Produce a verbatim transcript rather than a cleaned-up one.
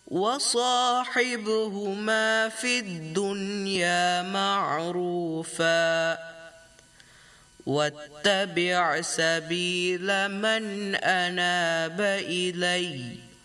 وصاحبهما في الدنيا معروفا واتبع سبيل من أناب إلي